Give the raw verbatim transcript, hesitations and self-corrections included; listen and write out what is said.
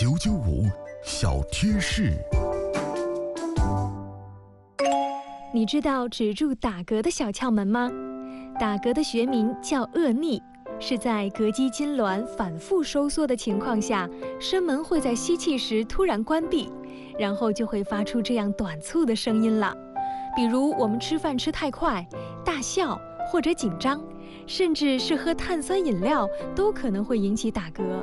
九九五小贴士。 你知道止住打嗝的小窍门吗？打嗝的学名叫颚逆，是在膈肌痉挛反复收缩的情况下，声门会在吸气时突然关闭，然后就会发出这样短促的声音了。比如我们吃饭吃太快、大笑或者紧张，甚至是喝碳酸饮料，都可能会引起打嗝。